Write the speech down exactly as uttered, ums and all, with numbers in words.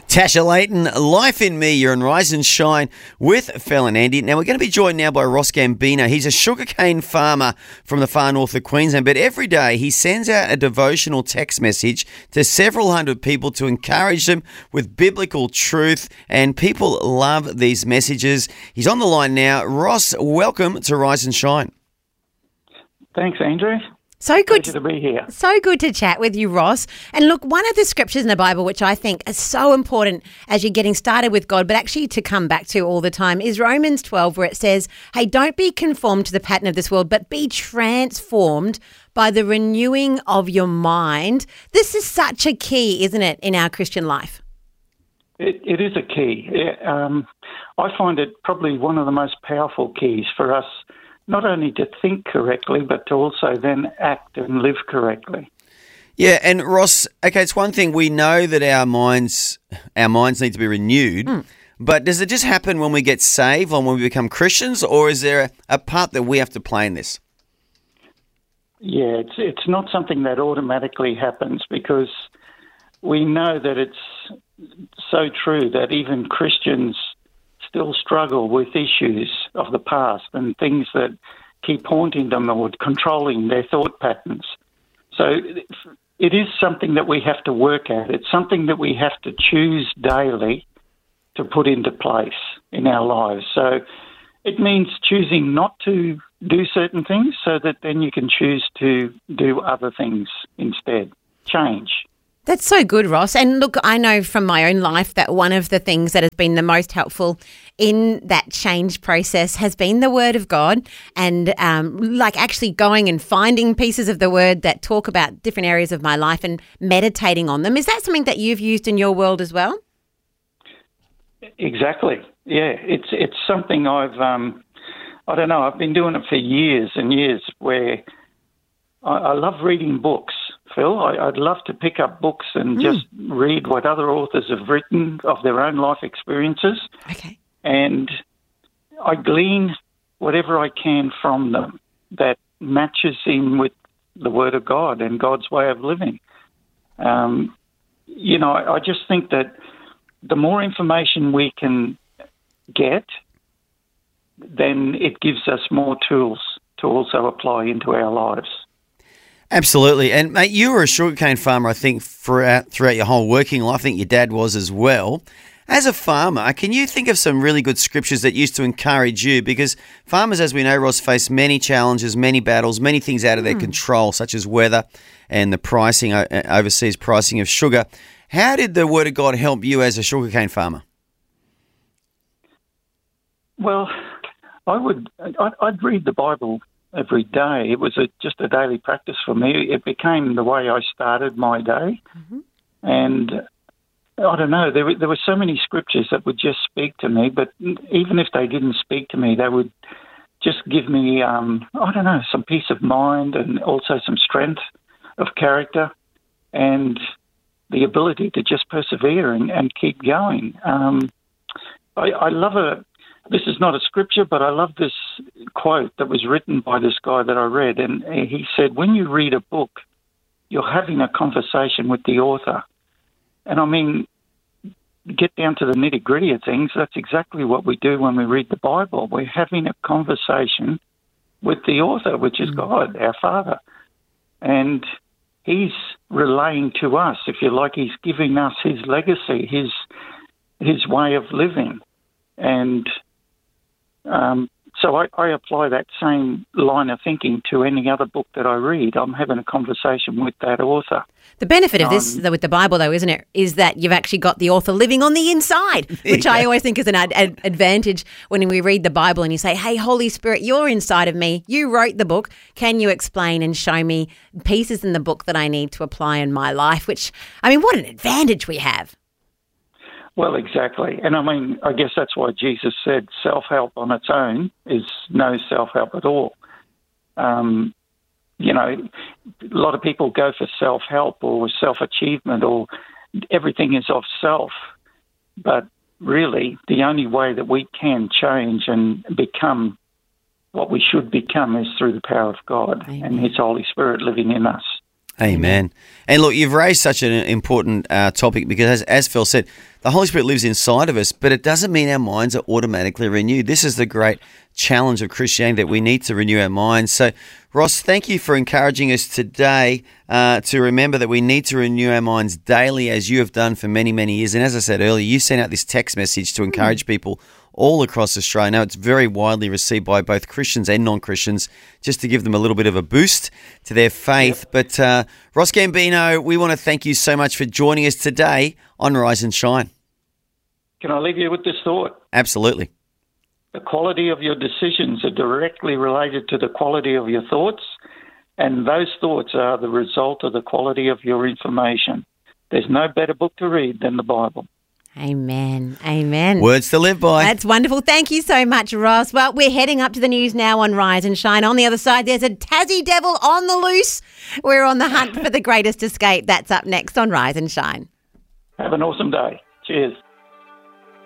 Tasha Layton, Life in Me, you're on Rise and Shine with Phil and Andy. Now, we're going to be joined now by Ross Gambino. He's a sugarcane farmer from the far north of Queensland, but every day he sends out a devotional text message to several hundred people to encourage them with biblical truth, and people love these messages. He's on the line now. Ross, welcome to Rise and Shine. Thanks, Andrew. So good Pleasure to be here. So good to chat with you, Ross. And look, one of the scriptures in the Bible, which I think is so important as you're getting started with God, but actually to come back to all the time, is Romans twelve, where it says, hey, don't be conformed to the pattern of this world, but be transformed by the renewing of your mind. This is such a key, isn't it, in our Christian life? It, it is a key. It, um, I find it probably one of the most powerful keys for us, not only to think correctly, but to also then act and live correctly. Yeah, and Ross, okay, it's one thing we know that our minds, our minds need to be renewed, mm. but does it just happen when we get saved, or when we become Christians, or is there a, a part that we have to play in this? Yeah, it's it's not something that automatically happens, because we know that it's so true that even Christians still struggle with issues of the past and things that keep haunting them or controlling their thought patterns. So it is something that we have to work at. It's something that we have to choose daily to put into place in our lives. So it means choosing not to do certain things so that then you can choose to do other things instead. Change. That's so good, Ross. And look, I know from my own life that one of the things that has been the most helpful in that change process has been the Word of God, and um, like actually going and finding pieces of the Word that talk about different areas of my life and meditating on them. Is that something that you've used in your world as well? Exactly. Yeah, it's it's something I've, um, I don't know, I've been doing it for years and years, where I, I love reading books. Phil, I, I'd love to pick up books and mm. just read what other authors have written of their own life experiences. Okay. And I glean whatever I can from them that matches in with the Word of God and God's way of living. Um, you know, I, I just think that the more information we can get, then it gives us more tools to also apply into our lives. Absolutely. And, mate, you were a sugarcane farmer, I think, throughout, throughout your whole working life. I think your dad was as well. As a farmer, can you think of some really good scriptures that used to encourage you? Because farmers, as we know, Ross, face many challenges, many battles, many things out of their mm. control, such as weather and the pricing, overseas pricing of sugar. How did the Word of God help you as a sugarcane farmer? Well, I would, I'd, I'd read the Bible every day. It was a, just a daily practice for me. It became the way I started my day. Mm-hmm. And I don't know, there were, there were so many scriptures that would just speak to me, but even if they didn't speak to me, they would just give me, um, I don't know, some peace of mind and also some strength of character and the ability to just persevere and, and keep going. Um, I, I love a This is not a scripture, but I love this quote that was written by this guy that I read. And he said, when you read a book, you're having a conversation with the author. And I mean, get down to the nitty-gritty of things, that's exactly what we do when we read the Bible. We're having a conversation with the author, which is God, our Father. And he's relaying to us, if you like, he's giving us his legacy, his his way of living. And Um, so I, I apply that same line of thinking to any other book that I read. I'm having a conversation with that author. The benefit of um, this, though, with the Bible, though, isn't it, is that you've actually got the author living on the inside, which yeah. I always think is an ad- ad- advantage when we read the Bible and you say, hey, Holy Spirit, you're inside of me. You wrote the book. Can you explain and show me pieces in the book that I need to apply in my life? Which, I mean, what an advantage we have. Well, exactly. And I mean, I guess that's why Jesus said self-help on its own is no self-help at all. Um, you know, a lot of people go for self-help or self-achievement or everything is of self. But really, the only way that we can change and become what we should become is through the power of God Amen. And his Holy Spirit living in us. Amen. And look, you've raised such an important uh, topic because, as, as Phil said, the Holy Spirit lives inside of us, but it doesn't mean our minds are automatically renewed. This is the great challenge of Christianity, that we need to renew our minds. So, Ross, thank you for encouraging us today uh, to remember that we need to renew our minds daily, as you have done for many, many years. And as I said earlier, you sent out this text message to encourage people all across Australia. Now, it's very widely received by both Christians and non-Christians, just to give them a little bit of a boost to their faith. Yep. But uh, Ross Gambino, we want to thank you so much for joining us today on Rise and Shine. Can I leave you with this thought? Absolutely. The quality of your decisions are directly related to the quality of your thoughts, and those thoughts are the result of the quality of your information. There's no better book to read than the Bible. Amen. Amen. Words to live by. That's wonderful. Thank you so much, Ross. Well, we're heading up to the news now on Rise and Shine. On the other side, there's a Tassie devil on the loose. We're on the hunt for the greatest escape. That's up next on Rise and Shine. Have an awesome day. Cheers.